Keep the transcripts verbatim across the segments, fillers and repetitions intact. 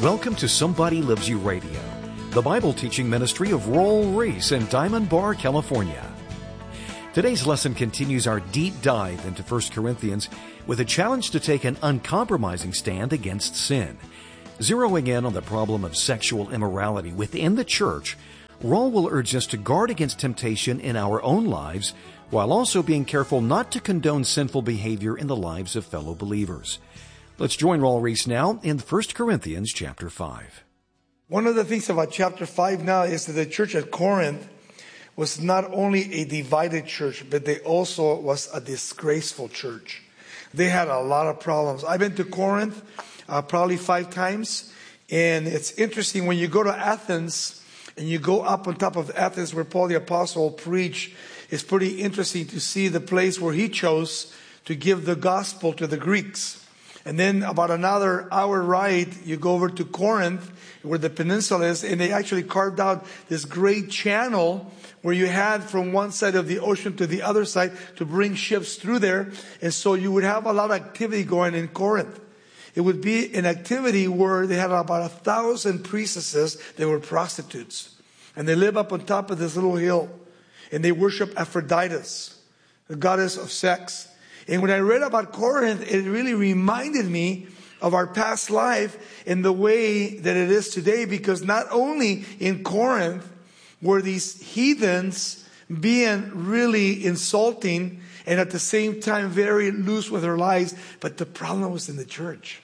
Welcome to Somebody Loves You Radio, the Bible teaching ministry of Roll Reese in Diamond Bar, California. Today's lesson continues our deep dive into First Corinthians with a challenge to take an uncompromising stand against sin. Zeroing in on the problem of sexual immorality within the church, Roll will urge us to guard against temptation in our own lives while also being careful not to condone sinful behavior in the lives of fellow believers. Let's join Roll Reese now in First Corinthians chapter five. One of the things about chapter five now is that the church at Corinth was not only a divided church, but they also was a disgraceful church. They had a lot of problems. I've been to Corinth uh, probably five times, and it's interesting when you go to Athens and you go up on top of Athens where Paul the Apostle preached. It's pretty interesting to see the place where he chose to give the gospel to the Greeks. And then about another hour ride, you go over to Corinth, where the peninsula is, and they actually carved out this great channel where you had from one side of the ocean to the other side to bring ships through there. And so you would have a lot of activity going in Corinth. It would be an activity where they had about a thousand priestesses that were prostitutes. And they live up on top of this little hill. And they worship Aphrodite, the goddess of sex. And when I read about Corinth, it really reminded me of our past life in the way that it is today. Because not only in Corinth were these heathens being really insulting and at the same time very loose with their lives, but the problem was in the church.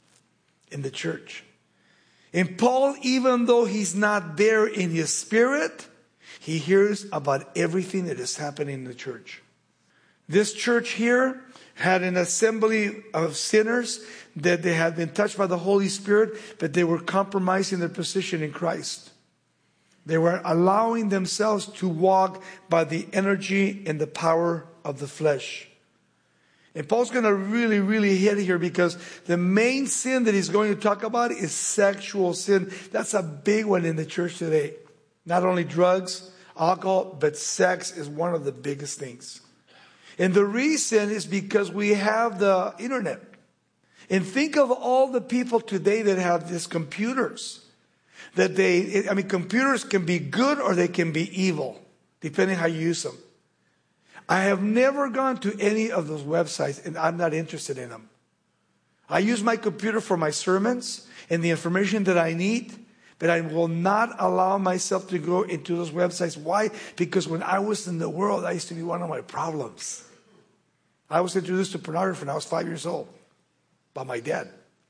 In the church. And Paul, even though he's not there in his spirit, he hears about everything that is happening in the church. This church here had an assembly of sinners that they had been touched by the Holy Spirit, but they were compromising their position in Christ. They were allowing themselves to walk by the energy and the power of the flesh. And Paul's going to really, really hit here because the main sin that he's going to talk about is sexual sin. That's a big one in the church today. Not only drugs, alcohol, but sex is one of the biggest things. And the reason is because we have the internet. And think of all the people today that have these computers. That they, I mean, computers can be good or they can be evil, depending how you use them. I have never gone to any of those websites and I'm not interested in them. I use my computer for my sermons and the information that I need, but I will not allow myself to go into those websites. Why? Because when I was in the world, that used to be one of my problems. I was introduced to pornography when I was five years old by my dad.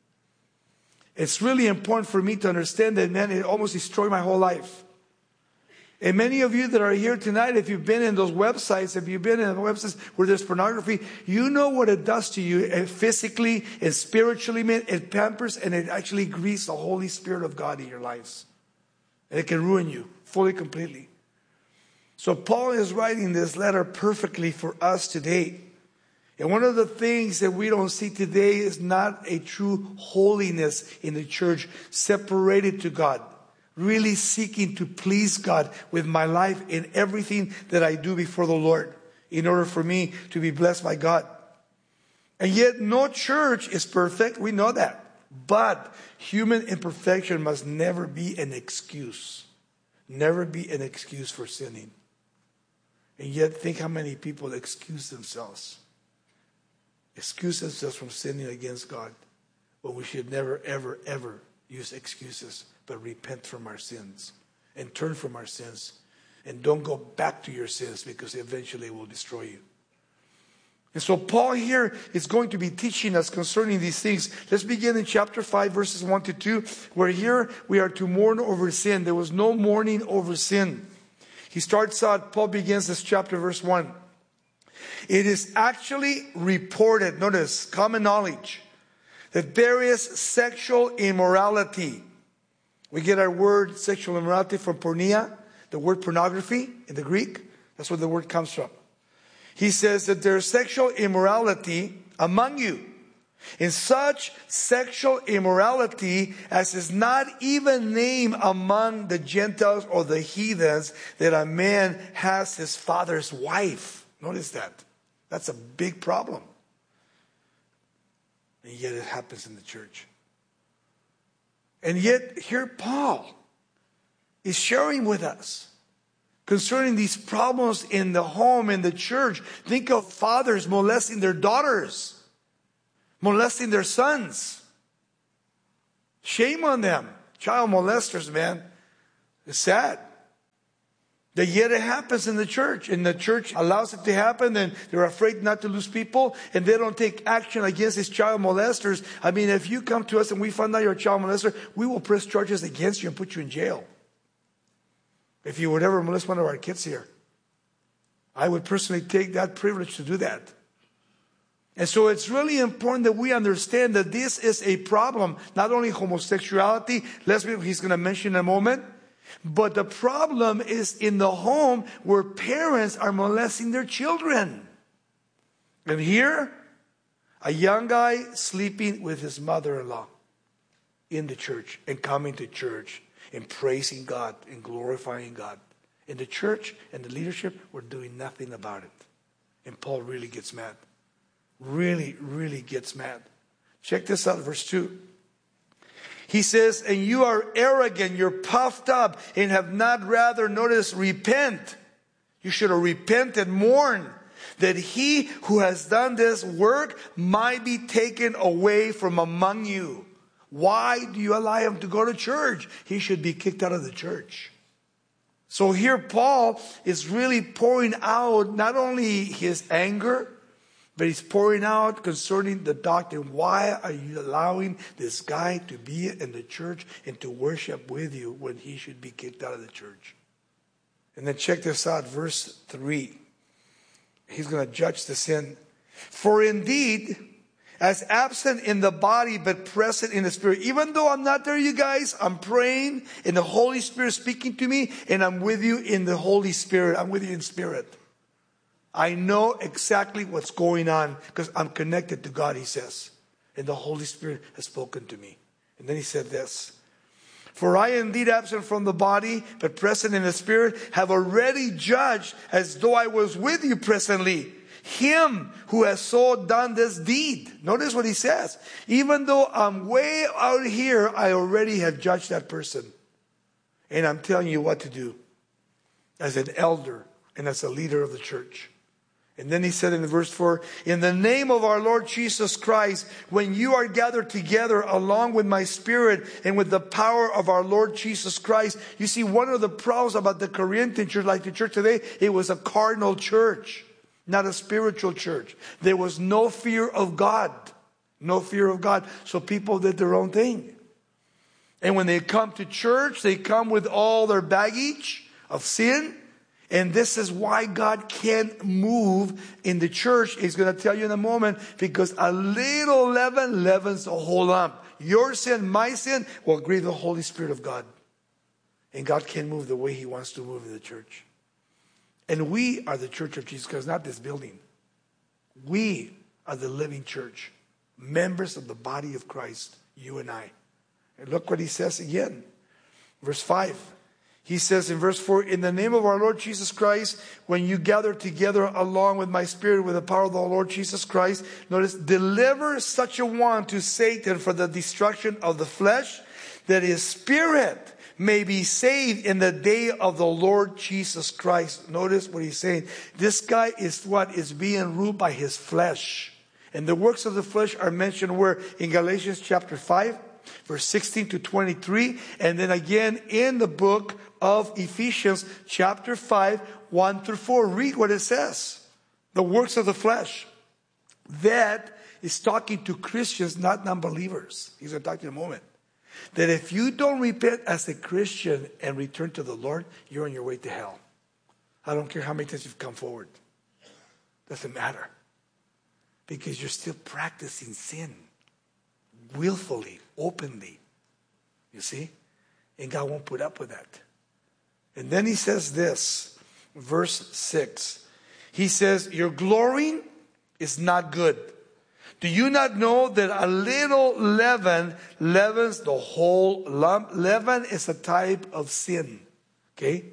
It's really important for me to understand that, man, it almost destroyed my whole life. And many of you that are here tonight, if you've been in those websites, if you've been in websites where there's pornography, you know what it does to you physically and spiritually, man. It pampers and it actually grieves the Holy Spirit of God in your lives. And it can ruin you fully, completely. So Paul is writing this letter perfectly for us today. And one of the things that we don't see today is not a true holiness in the church, separated to God. Really seeking to please God with my life in everything that I do before the Lord in order for me to be blessed by God. And yet no church is perfect. We know that. But human imperfection must never be an excuse. Never be an excuse for sinning. And yet think how many people excuse themselves. Excuse themselves from sinning against God. But we should never, ever, ever use excuses, but repent from our sins and turn from our sins and don't go back to your sins because eventually it will destroy you. And so Paul here is going to be teaching us concerning these things. Let's begin in chapter five, verses one to two, where here we are to mourn over sin. There was no mourning over sin. He starts out, Paul begins this chapter, verse one. It is actually reported, notice, common knowledge, that there is sexual immorality. We get our word sexual immorality from porneia, the word pornography in the Greek. That's where the word comes from. He says that there is sexual immorality among you. In such sexual immorality as is not even named among the Gentiles or the heathens, that a man has his father's wife. Notice that. That's a big problem. And yet it happens in the church. And yet here Paul is sharing with us concerning these problems in the home, in the church. Think of fathers molesting their daughters, molesting their sons. Shame on them. Child molesters, man. It's sad. That yet it happens in the church. And the church allows it to happen, and they're afraid not to lose people, and they don't take action against these child molesters. I mean, if you come to us and we find out you're a child molester, we will press charges against you and put you in jail. If you would ever molest one of our kids here, I would personally take that privilege to do that. And so it's really important that we understand that this is a problem. Not only homosexuality, lesbian, he's going to mention in a moment. But the problem is in the home where parents are molesting their children. And here, a young guy sleeping with his mother-in-law in the church and coming to church and praising God and glorifying God. In the church and the leadership were doing nothing about it. And Paul really gets mad. Really, really gets mad. Check this out, verse two. He says, and you are arrogant, you're puffed up, and have not rather, notice, repent. You should have repented, mourned, that he who has done this work might be taken away from among you. Why do you allow him to go to church? He should be kicked out of the church. So here Paul is really pouring out not only his anger, but he's pouring out concerning the doctrine. Why are you allowing this guy to be in the church and to worship with you when he should be kicked out of the church? And then check this out, verse three. He's going to judge the sin. For indeed, as absent in the body but present in the spirit. Even though I'm not there, you guys, I'm praying and the Holy Spirit speaking to me, and I'm with you in the Holy Spirit. I'm with you in spirit. I know exactly what's going on because I'm connected to God, he says. And the Holy Spirit has spoken to me. And then he said this. For I indeed absent from the body, but present in the spirit, have already judged as though I was with you presently, him who has so done this deed. Notice what he says. Even though I'm way out here, I already have judged that person. And I'm telling you what to do as an elder and as a leader of the church. And then he said in verse four, in the name of our Lord Jesus Christ, when you are gathered together along with my spirit and with the power of our Lord Jesus Christ. You see, one of the problems about the Corinthian church, like the church today, it was a carnal church, not a spiritual church. There was no fear of God. No fear of God. So people did their own thing. And when they come to church, they come with all their baggage of sin. And this is why God can't move in the church. He's going to tell you in a moment, because a little leaven leavens the whole lump. Your sin, my sin, will grieve the Holy Spirit of God. And God can't move the way he wants to move in the church. And we are the church of Jesus Christ, not this building. We are the living church, members of the body of Christ, you and I. And look what he says again. Verse five. He says in verse four, in the name of our Lord Jesus Christ, when you gather together along with my spirit, with the power of the Lord Jesus Christ, notice, deliver such a one to Satan for the destruction of the flesh, that his spirit may be saved in the day of the Lord Jesus Christ. Notice what he's saying. This guy is what is being ruled by his flesh. And the works of the flesh are mentioned where? In Galatians chapter five, verse sixteen to twenty-three. And then again in the book of Ephesians chapter five, one through four. Read what it says. The works of the flesh. That is talking to Christians, not non-believers. He's going to talk to you in a moment. That if you don't repent as a Christian and return to the Lord, you're on your way to hell. I don't care how many times you've come forward. Doesn't matter. Because you're still practicing sin. Willfully, openly. You see? And God won't put up with that. And then he says this, verse six. He says, your glorying is not good. Do you not know that a little leaven leavens the whole lump? Leaven is a type of sin. Okay?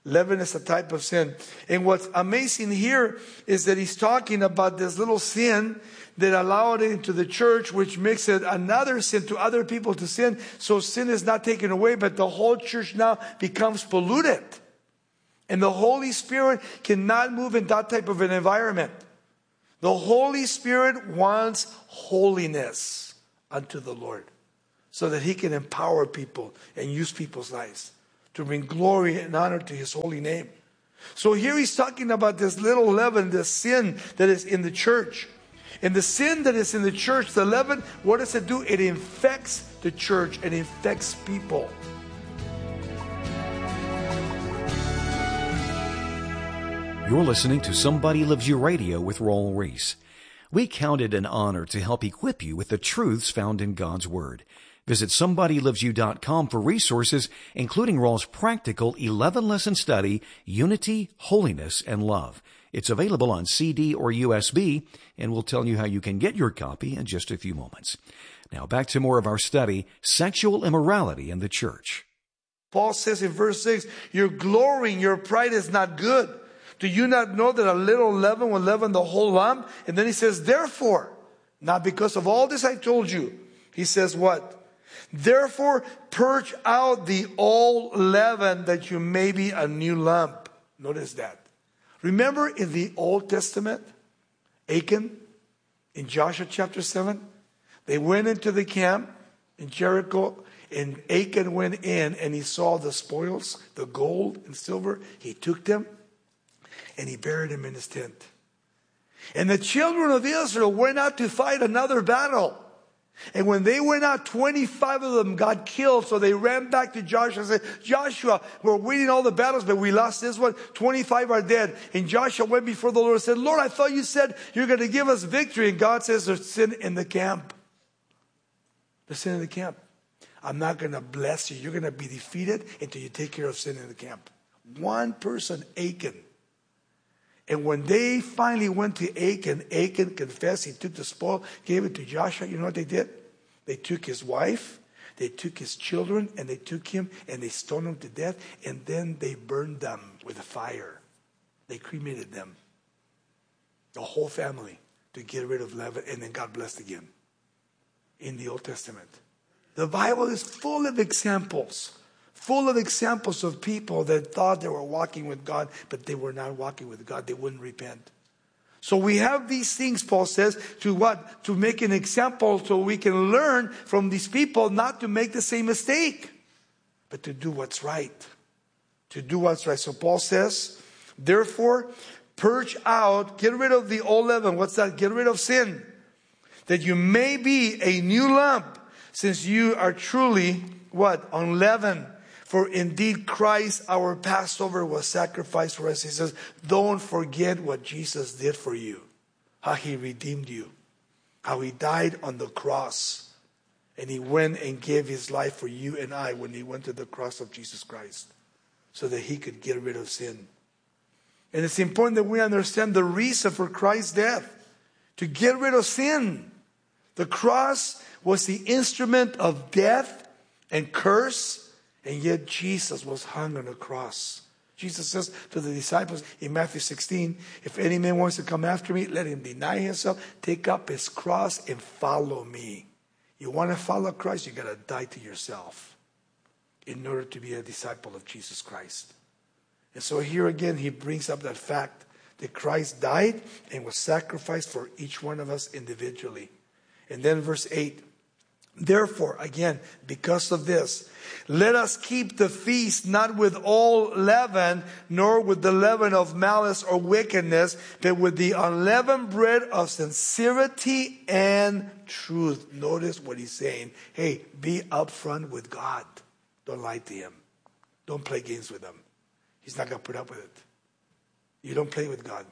Leaven is a type of sin. And what's amazing here is that he's talking about this little sin that allowed it into the church, which makes it another sin to other people to sin. So sin is not taken away, but the whole church now becomes polluted. And the Holy Spirit cannot move in that type of an environment. The Holy Spirit wants holiness unto the Lord, so that he can empower people and use people's lives to bring glory and honor to his holy name. So here he's talking about this little leaven, this sin that is in the church. And the sin that is in the church, the leaven, what does it do? It infects the church. It infects people. You're listening to Somebody Loves You Radio with Raul Ries. We count it an honor to help equip you with the truths found in God's Word. Visit somebody loves you dot com for resources, including Raul's practical eleven-lesson study, Unity, Holiness, and Love. It's available on C D or U S B, and we'll tell you how you can get your copy in just a few moments. Now back to more of our study, Sexual Immorality in the Church. Paul says in verse six, your glorying, your pride is not good. Do you not know that a little leaven will leaven the whole lump? And then he says, therefore, not because of all this I told you. He says what? Therefore, purge out the old leaven that you may be a new lump. Notice that. Remember in the Old Testament, Achan, in Joshua chapter seven, they went into the camp in Jericho, and Achan went in and he saw the spoils, the gold and silver. He took them and he buried them in his tent. And the children of Israel went out to fight another battle. And when they went out, twenty-five of them got killed. So they ran back to Joshua and said, Joshua, we're winning all the battles, but we lost this one. twenty-five are dead. And Joshua went before the Lord and said, Lord, I thought you said you're going to give us victory. And God says, there's sin in the camp. There's sin in the camp. I'm not going to bless you. You're going to be defeated until you take care of sin in the camp. One person, Achan. And when they finally went to Achan, Achan confessed, he took the spoil, gave it to Joshua. You know what they did? They took his wife, they took his children, and they took him and they stoned him to death. And then they burned them with a fire. They cremated them. The whole family, to get rid of leaven. And then God blessed again in the Old Testament. The Bible is full of examples. Full of examples of people that thought they were walking with God, but they were not walking with God. They wouldn't repent. So we have these things, Paul says, to what? To make an example so we can learn from these people not to make the same mistake, but to do what's right. To do what's right. So Paul says, therefore, purge out, get rid of the old leaven. What's that? Get rid of sin. That you may be a new lump, since you are truly, what? Unleavened. For indeed Christ, our Passover, was sacrificed for us. He says, don't forget what Jesus did for you. How he redeemed you. How he died on the cross. And he went and gave his life for you and I when he went to the cross of Jesus Christ. So that he could get rid of sin. And it's important that we understand the reason for Christ's death. To get rid of sin. The cross was the instrument of death and curse. And yet Jesus was hung on a cross. Jesus says to the disciples in Matthew sixteen, if any man wants to come after me, let him deny himself, take up his cross and follow me. You want to follow Christ, you got to die to yourself in order to be a disciple of Jesus Christ. And so here again, he brings up that fact that Christ died and was sacrificed for each one of us individually. And then verse eight, therefore, again, because of this, let us keep the feast not with all leaven, nor with the leaven of malice or wickedness, but with the unleavened bread of sincerity and truth. Notice what he's saying. Hey, be upfront with God. Don't lie to him. Don't play games with him. He's not going to put up with it. You don't play with God.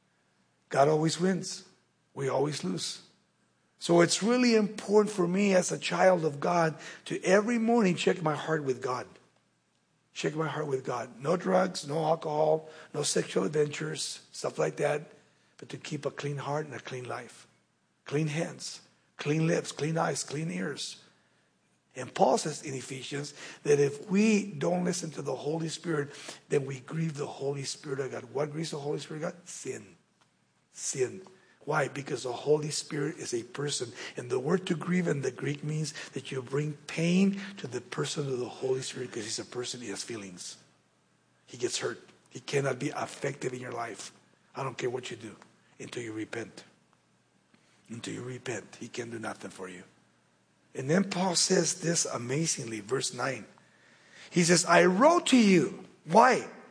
God always wins. We always lose. So it's really important for me as a child of God to every morning check my heart with God. Check my heart with God. No drugs, no alcohol, no sexual adventures, stuff like that. But to keep a clean heart and a clean life. Clean hands, clean lips, clean eyes, clean ears. And Paul says in Ephesians that if we don't listen to the Holy Spirit, then we grieve the Holy Spirit of God. What grieves the Holy Spirit of God? Sin. Sin. Why? Because the Holy Spirit is a person. And the word to grieve in the Greek means that you bring pain to the person of the Holy Spirit because he's a person, he has feelings. He gets hurt. He cannot be effective in your life. I don't care what you do until you repent. Until you repent, he can do nothing for you. And then Paul says this amazingly, verse nine. He says, I wrote to you. Why?